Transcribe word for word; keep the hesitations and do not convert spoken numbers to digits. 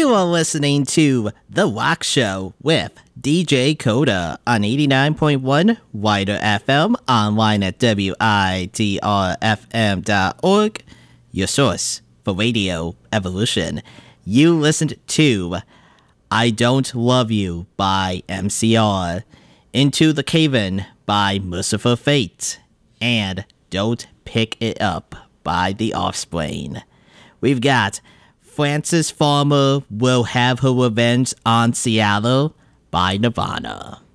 You are listening to The Rock Show with D J Coda on eighty-nine point one Wider F M, online at W I D R F M dot org, your source for radio evolution. You listened to I Don't Love You by M C R, Into the Cave-In by Merciful Fate, and Don't Pick It Up by The Offspring. We've got Frances Farmer Will Have Her Revenge on Seattle by Nirvana.